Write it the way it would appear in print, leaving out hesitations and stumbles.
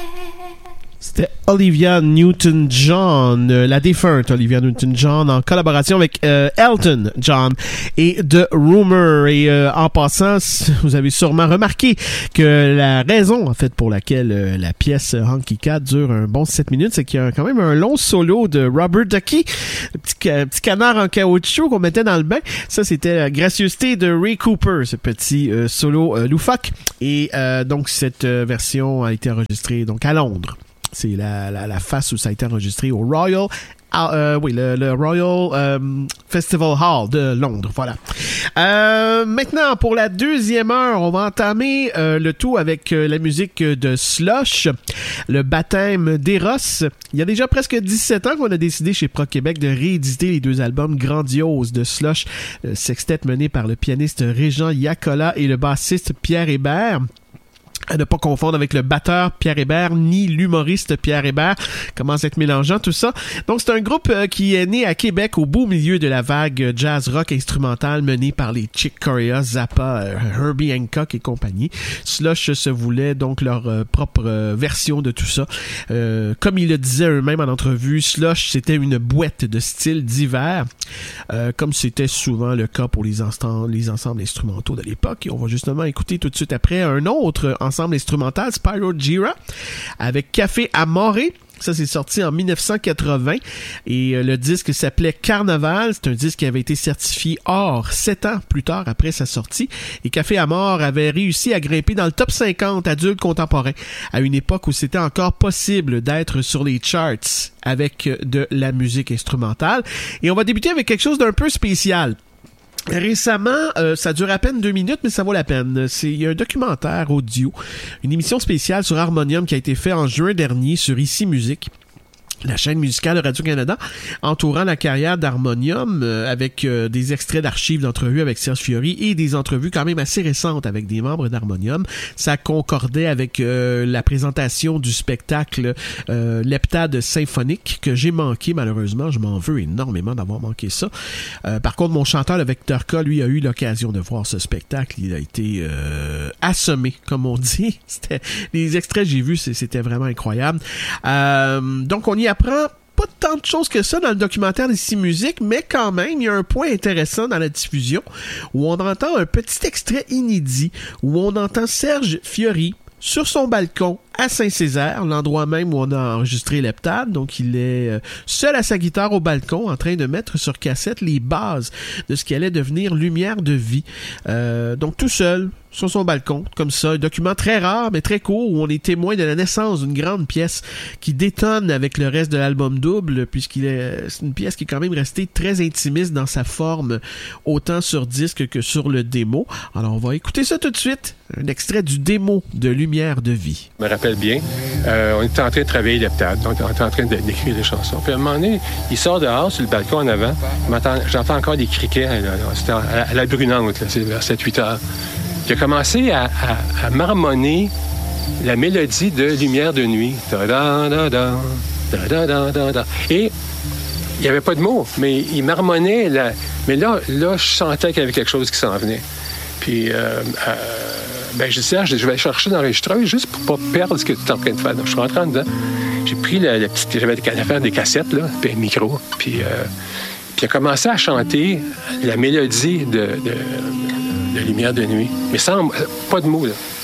C'était Olivia Newton-John, la défunte Olivia Newton-John, en collaboration avec Elton John et The Rumor. Et en passant, vous avez sûrement remarqué que la raison, en fait, pour laquelle la pièce Honky Cat dure un bon 7 minutes, c'est qu'il y a quand même un long solo de Robert Ducky, le petit canard en caoutchouc qu'on mettait dans le bain. Ça, c'était la gracieuseté de Ray Cooper, ce petit solo loufoque. Et donc, cette version a été enregistrée donc à Londres. C'est la face où ça a été enregistré au Royal le Royal Festival Hall de Londres. Voilà. Maintenant, pour la deuxième heure, on va entamer le tout avec la musique de Slush, le baptême d'Eros. Il y a déjà presque 17 ans qu'on a décidé chez Pro Québec de rééditer les deux albums grandioses de Slush, sextet mené par le pianiste Régent Iacola et le bassiste Pierre Hébert. À ne pas confondre avec le batteur Pierre Hébert ni l'humoriste Pierre Hébert. Commence à être mélangeant tout ça. Donc c'est un groupe qui est né à Québec au beau milieu de la vague jazz rock instrumental menée par les Chick Corea, Zappa, Herbie Hancock et compagnie. Slush se voulait donc leur propre version de tout ça. Comme ils le disaient eux-mêmes en entrevue, Slush c'était une boîte de styles divers, comme c'était souvent le cas pour les ensembles instrumentaux de l'époque. Et on va justement écouter tout de suite après un autre ensemble instrumental, Spyro Gyra, avec Café Amore. Ça, c'est sorti en 1980 et le disque s'appelait Carnaval. C'est un disque qui avait été certifié or 7 ans plus tard après sa sortie. Et Café Amore avait réussi à grimper dans le top 50 adultes contemporains à une époque où c'était encore possible d'être sur les charts avec de la musique instrumentale. Et on va débuter avec quelque chose d'un peu spécial. Récemment, ça dure à peine 2 minutes, mais ça vaut la peine. Il y a un documentaire audio, une émission spéciale sur Harmonium qui a été fait en juin dernier sur Ici Musique, la chaîne musicale de Radio-Canada, entourant la carrière d'Harmonium avec des extraits d'archives d'entrevues avec Serge Fiori et des entrevues quand même assez récentes avec des membres d'Harmonium. Ça concordait avec la présentation du spectacle L'Heptade symphonique que j'ai manqué malheureusement. Je m'en veux énormément d'avoir manqué ça. Par contre, mon chanteur, le Vector K, lui, a eu l'occasion de voir ce spectacle. Il a été assommé, comme on dit. Les extraits que j'ai vus, c'était vraiment incroyable. Donc, on y apprend pas tant de choses que ça dans le documentaire d'Ici Musique, mais quand même, il y a un point intéressant dans la diffusion où on entend un petit extrait inédit, où on entend Serge Fiori sur son balcon à Saint-Césaire, l'endroit même où on a enregistré l'heptade. Donc, il est seul à sa guitare au balcon, en train de mettre sur cassette les bases de ce qui allait devenir Lumière de vie. Donc, tout seul, sur son balcon, comme ça. Un document très rare, mais très court, où on est témoin de la naissance d'une grande pièce qui détonne avec le reste de l'album double, c'est une pièce qui est quand même restée très intimiste dans sa forme, autant sur disque que sur le démo. Alors, on va écouter ça tout de suite. Un extrait du démo de Lumière de vie. Je me rappelle bien, on était en train de travailler l'heptade, donc on était en train d'écrire des chansons. Puis à un moment donné, il sort dehors, sur le balcon en avant, j'entends encore des criquets, c'était à la brunante, là, c'est vers 7-8 heures. J'ai commencé à marmonner la mélodie de Lumière de nuit. Et il n'y avait pas de mots, mais il marmonnait. Mais là, je sentais qu'il y avait quelque chose qui s'en venait. Puis, je disais, je vais chercher l'enregistreuse juste pour ne pas perdre ce que tu es en train de faire. Donc, je suis rentré en dedans. J'ai pris la petite... J'avais des cassettes, là, puis un micro. Puis, il a commencé à chanter la mélodie de Lumière de nuit, mais sans pas de mots, là.